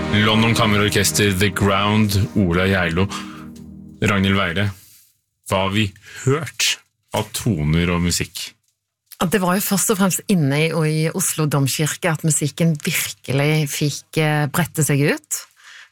London Kammerorkester, The Ground, Ola Geilo, Ragnhild Weire. Hva har vi hørt av toner og musikk? Det var jo først og fremst inne i Oslo Domkirke at musikken virkelig fikk brette seg ut.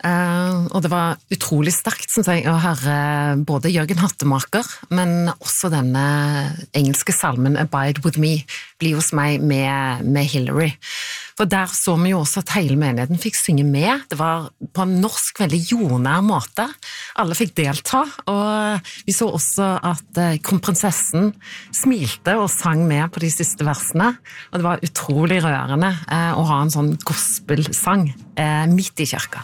Og det var utrolig sterkt, synes jeg, å høre både Jørgen Hattemaker, men også denne engelske salmen Abide With Me, Bli hos meg med Hillary. For der så vi jo også at hele menigheten fikk synge med. Det var på en norsk veldig jordnær måte. Alle fikk delta, og vi så også at kronprinsessen smilte og sang med på de siste versene. Og det var utrolig rørende å ha en sånn gospelsang midt i kirka.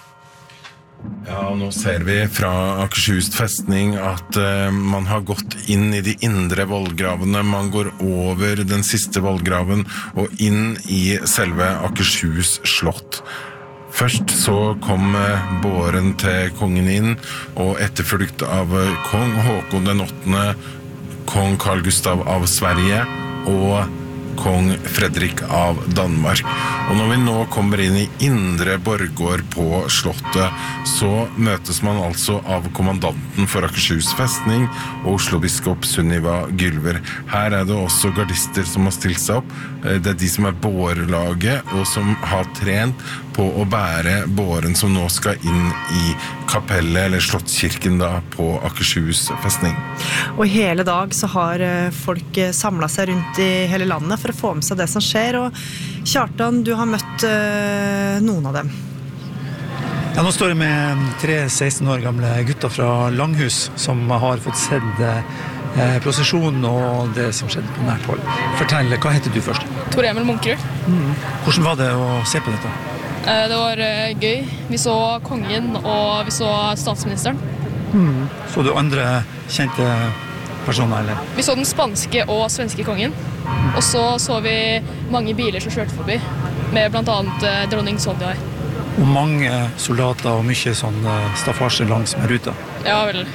Ja, nå ser vi fra Akershus festning at man har gått inn i de indre vollgravene. Man går over den siste vollgraven og inn i selve Akershus slott. Først så kom båren til kongen inn, og etterfulgt av kong Håkon den 8., kong Carl Gustav av Sverige og kong Fredrik av Danmark. Og når vi nå kommer inn i indre borggård på slottet, så møtes man altså av kommandanten for Akershus festning og Oslo-biskop Sunniva Gylver. Her det også gardister som har stilt seg opp. Det de som bårlaget og som har trent på å bære båren som nå skal inn i kapellet eller slottskirken da på Akershus festning. Og hele dag så har folk samlet seg rundt i hele landet for å få med seg det som skjer, og Kjartan, du har møtt noen av dem. Ja, nå står jeg med 3 16 år gamle gutter fra Langhus som har fått sett prosesjonen og det som skjedde på nært hold. Fortell, hva heter du først? Tor Emil Munkerud. Hvordan var det å se på dette? Det var gøy. Vi så kongen og vi så statsministeren. Så du andre kjente personer, eller? Vi så den spanske og svenske kongen. Og så vi mange biler som kjørte forbi, med blant annet dronning Sonja. Og mange soldater og mye sånn staffasje langs med ruta. Ja, vel.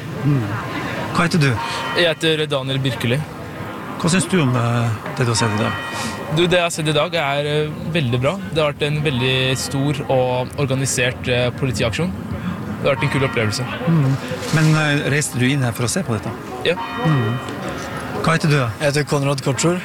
Hva heter du? Jeg heter Daniel Birkeli. Hva synes du om det du har sett i dag? Det jeg har sett i dag veldig bra. Det har vært en veldig stor og organisert politiaksjon. Det har vært en kul opplevelse. Men reiste du inn her for å se på dette? Ja. Hva heter du? Jeg heter Konrad Kortskjord.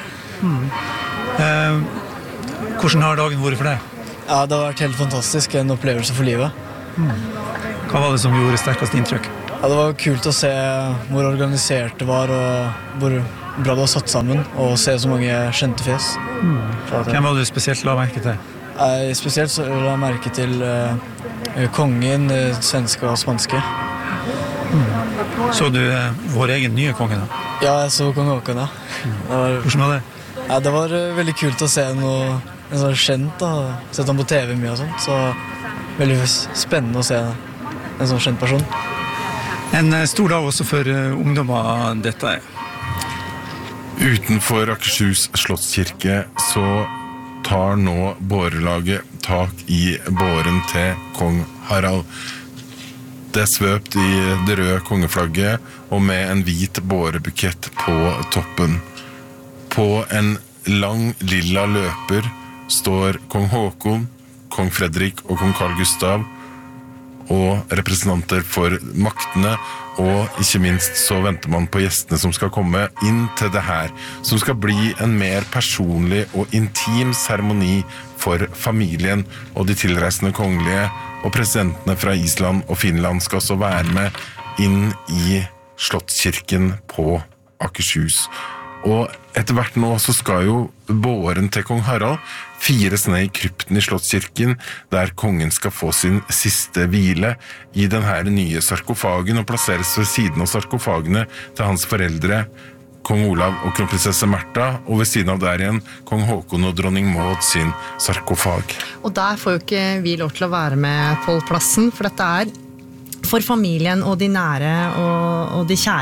Hvordan har dagen vært for deg? Ja, det har vært helt fantastisk, en opplevelse for livet. Hva var det som gjorde sterkest inntrykk? Ja, det var kult å se hvor organisert det var, og hvor bra det var satt sammen, og se så mange kjente fjes. Hvem var det spesielt la merke til? Spesielt så la jeg merke til kongen, svenske og spanske. Så du vår egen nye konge da? Ja, jeg så kong Håkon, ja. Hvordan var det? Ja, det var veldig kult å se en sånn kjent, da. Sett han på TV mye og sånt, så veldig spennende å se en sånn kjent person. En stor dag også for ungdommer dette Utenfor Akershus slottskirke så tar nå bårelaget tak i båren til kong Harald. Det svøpt i det røde kongeflagget og med en hvit bårebukett på toppen. På en lang lilla løper står kong Håkon, kong Fredrik og kong Carl Gustav og representanter for maktene, og ikke minst så venter man på gjestene som skal komme inn til det her, som skal bli en mer personlig og intim seremoni for familien og de tilreisende kongelige, og presidentene fra Island og Finland skal også være med inn i slottskirken på Akershus. Og etter hvert nå så skal jo båren til kong Harald fires ned i krypten i slottskirken, der kongen skal få sin siste hvile i den her nye sarkofagen og plasseres ved siden av sarkofagene til hans foreldre, kong Olav og kronprinsesse Märtha, og ved siden av der igjen kong Håkon og dronning Maud sin sarkofag. Og der får jo ikke vi lov til å være med på plassen, for dette for familien og de nære og de kjære.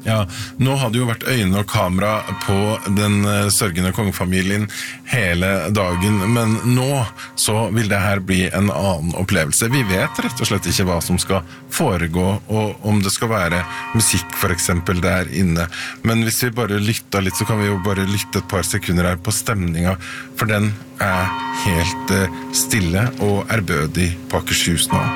Ja, nå har det jo vært øyne og kamera på den sørgende kongefamilien hele dagen, men nå så vil det her bli en annen opplevelse. Vi vet rett og slett ikke hva som skal foregå, og om det skal være musikk for eksempel der inne. Men hvis vi bare lytter litt, så kan vi jo bare lytte et par sekunder her på stemninga, for den er helt stille og ærbødig på Akershus nå.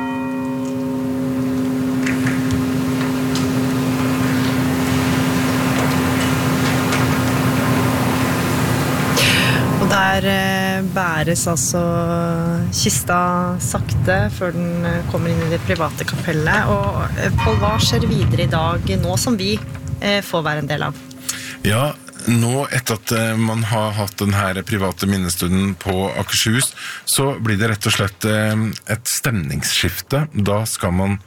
Der bæres altså kista sakte før den kommer inn i det private kapellet. Og Pål, hva skjer videre i dag, nå som vi får være en del av? Ja, nå etter at man har hatt denne private minnestunden på Akershus, så blir det rett og slett et stemningsskifte. Da skal man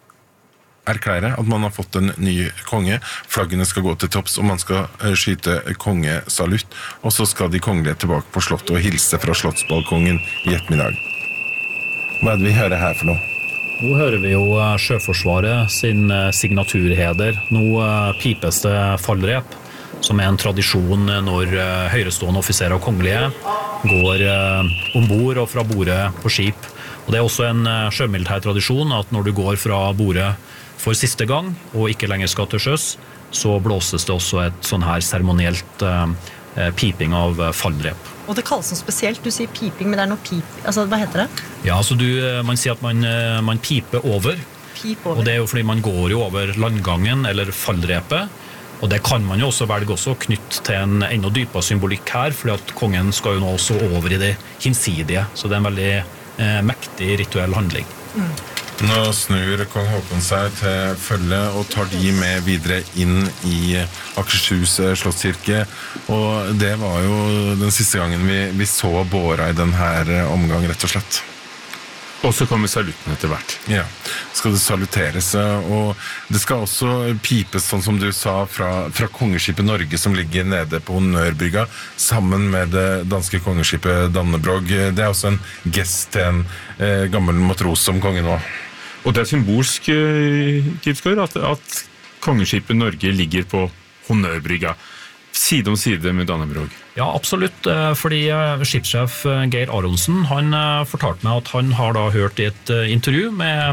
erklære at man har fått en ny konge. Flaggene skal gå til topps, og man skal skyte kongesalutt. Og så skal de kongelige tilbake på slottet og hilse fra slottsbalkongen i ettermiddag. Hva er det vi hører her for noe? Nå hører vi jo Sjøforsvaret sin signaturheder. Nå pipes det fallrep, som er en tradisjon når høyrestående offiserer og kongelige går ombord og fra bordet på skip. Og det er også en sjømilitær tradisjon at når du går fra bordet for siste gang, og ikke lenger skal til sjøs, så blåses det også et sånn her seremonielt piping av fallrep. Og det kalles noe spesielt, du sier piping, men det er noe pip, altså hva heter det? Ja, altså man sier at man piper over, og det er jo fordi man går jo over landgangen eller fallrepet, og det kan man jo også velge også knytt til en enda dypere symbolikk her, fordi at kongen skal jo nå også over i det hinsidige, så det er en veldig mektig rituell handling. Nå snur kong Håkon seg til følge og tar de med videre inn i Akershus slottskirke, og det var jo den siste gangen vi så båra i denne omgang, rett og slett. Og så kommer salutten etter hvert. Ja, skal det saluteres, og det skal også pipes, sånn som du sa, fra kongeskipet Norge som ligger nede på Honnørbrygga, sammen med det danske kongeskipet Dannebrog. Det er også en gest til en gammel matros som kongen nå. Og det er symbolsk, Kipsgaard, at kongeskipet Norge ligger på Honnørbrygga, side om side med Dannebrog. Ja, absolutt, fordi skipssjef Geir Aronsen, han fortalte meg at han har da hørt i et intervju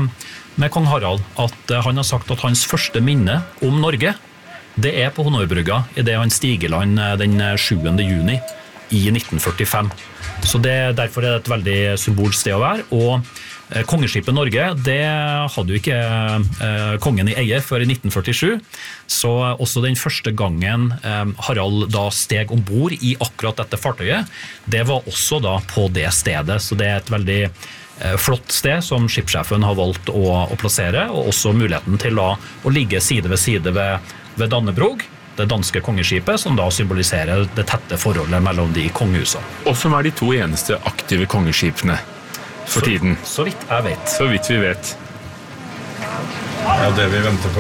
med kong Harald, at han har sagt at hans første minne om Norge, det er på Honnørbrygga, i det han stiger land den 7. juni i 1945. Så derfor er det et veldig symbolsk sted å være, og kongeskipet Norge, det hadde jo ikke kongen i eie før i 1947, så også den første gangen Harald da steg ombord i akkurat dette fartøyet, det var også da på det stedet, så det er et veldig flott sted som skipssjefen har valgt å plassere, og også muligheten til å ligge side ved side ved Dannebrog, det danske kongeskipet, som da symboliserer det tette forholdet mellom de kongehusene. Og som er de to eneste aktive kongeskipene for tiden. Så vidt jeg vet. Så vidt vi vet. Ja, det vi venter på